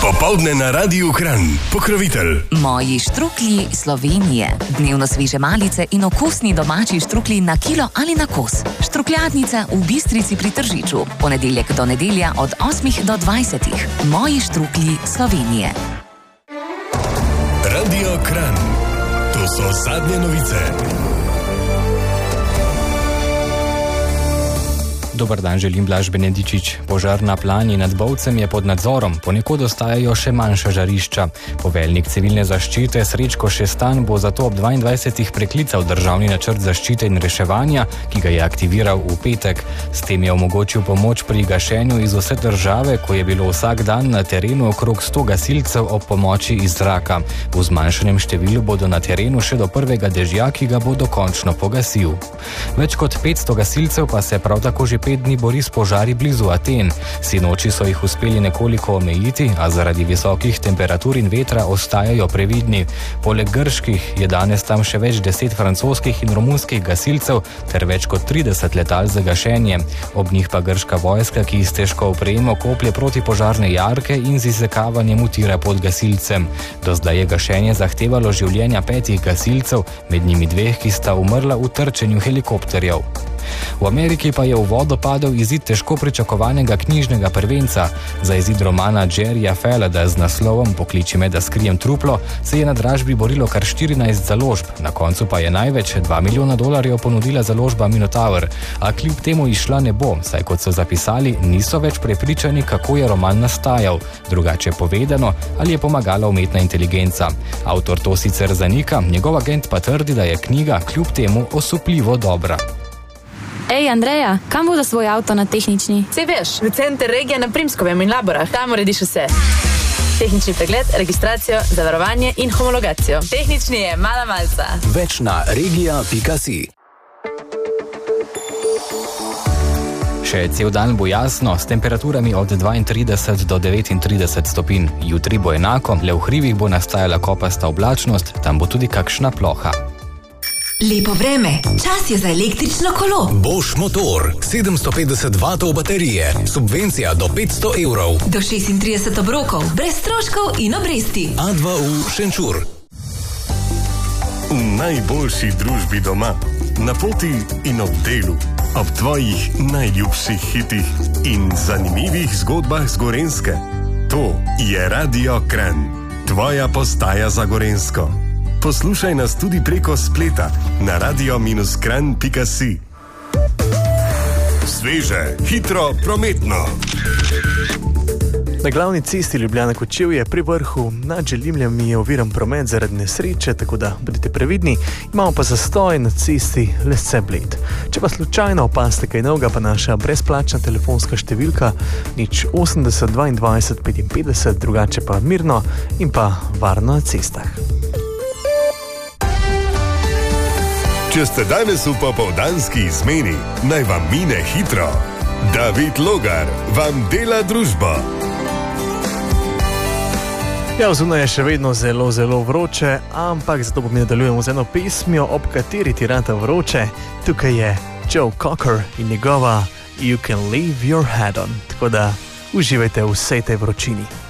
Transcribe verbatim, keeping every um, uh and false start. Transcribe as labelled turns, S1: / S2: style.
S1: Popoldne na Radiu Kranj. Pokrovitelj
S2: Moji štruklji Slovenije. Dnevno sveže malice in okusni domači štruklji na kilo ali na kos. Štrukljadnica v Bistrici pri Tržiču. Ponedeljek do nedelja od osmih do dvajsetih. Moji štruklji Slovenije.
S1: Radio Kranj. To so zadnje novice.
S3: Dobar dan, želim Blaž Benedičič. Požar na Plani nad Bovcem je pod nadzorom, ponekod ostajajo še manjša žarišča. Poveljnik civilne zaščite Srečko Šestan bo zato ob dvaindvajsetih preklical državni načrt zaščite in reševanja, ki ga je aktiviral v petek. S tem je omogočil pomoč pri gašenju iz vse države, ko je bilo vsak dan na terenu okrog sto gasilcev ob pomoči iz zraka. V zmanjšanem številu bodo na terenu še do prvega dežja, ki ga bo dokončno pogasil. Več kot petsto gasilcev pa se prav tako že pet dni bori s požari blizu Aten. Sinoči so jih uspeli nekoliko omejiti, a zaradi visokih temperatur in vetra ostajajo previdni. Poleg grških je danes tam še več deset francoskih in romunskih gasilcev ter več kot trideset letal za gašenje. Ob njih pa grška vojska, ki s težko opremo koplje protipožarne jarke in z izsekavanjem utira pod gasilcem. Do zdaj je gašenje zahtevalo življenja petih gasilcev, med njimi dveh, ki sta umrla v trčenju helikopterjev. V Ameriki pa je v vodo padel izid težko pričakovanega knjižnega prvenca. Za izid romana Jerryja Fallada z naslovom Pokliči me, da skrijem truplo se je na dražbi borilo kar štirinajst založb, na koncu pa je največ dva milijona dolarjev ponudila založba Minotaur, a kljub temu izšla ne bo, saj kot so zapisali, niso več prepričani, kako je roman nastajal. Drugače povedano, ali je pomagala umetna inteligenca. Avtor to sicer zanika, njegov agent pa trdi, da je knjiga kljub temu osupljivo dobra.
S4: Ej, Andreja, kam bo za svoj avto na tehnični?
S5: Sej veš, v center regije na Primskovem in Laborah. Tam urediš vse. Tehnični pregled, registracijo, zavarovanje in homologacijo. Tehnični je mala malca.
S1: Več na regija pika si.
S3: Še cel dan bo jasno, s temperaturami od dvaintrideset do devetintrideset stopinj. Jutri bo enako, le v hribih bo nastajala kopasta oblačnost, tam bo tudi kakšna ploha.
S6: Lepo vreme, čas je za električno kolo.
S1: Bosch motor, sedemsto petdeset vatov baterije, subvencija do petsto evrov.
S6: Do šestintrideset obrokov, brez stroškov in obresti.
S1: A dva U Šenčur. V najboljši družbi doma, na poti in ob delu, ob tvojih najljubših hitih in zanimivih zgodbah z Gorenjske. To je Radio Kranj, tvoja postaja za Gorenjsko. Poslušaj nas tudi preko spleta na radio dash kranj pika si. Sveže, hitro, prometno.
S7: Na glavni cesti Ljubljana-Kočevje pri vrhu nad Želimljami je oviran promet zaradi nesreče, tako da bodite previdni. Imamo pa zastoj na cesti Lesce-Bled. Če pa slučajno opazite kaj novega, pa naša brezplačna telefonska številka nič osemdeset dvaindvajset petinpetdeset, drugače pa mirno in pa varno na cestah.
S1: Če ste danes v popoldanski izmeni, naj vam mine hitro. David Logar vam dela družbo.
S7: Ja, zunaj je še vedno zelo, zelo vroče, ampak zato bomo nadaljujemo z eno pesmijo, ob kateri ti rata vroče. Tukaj je Joe Cocker in njegova You Can Leave Your Head On. Tako da uživajte v vsej tej vročini.